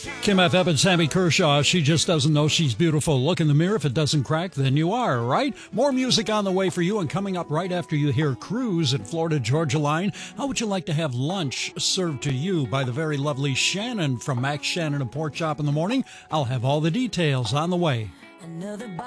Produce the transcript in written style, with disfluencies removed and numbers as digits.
Kim F. and Sammy Kershaw, she just doesn't know she's beautiful. Look in the mirror. If it doesn't crack, then you are, right? More music on the way for you, and coming up right after you hear Cruise at Florida Georgia Line. How would you like to have lunch served to you by the very lovely Shannon from Max Shannon and Pork Chop in the Morning? I'll have all the details on the way.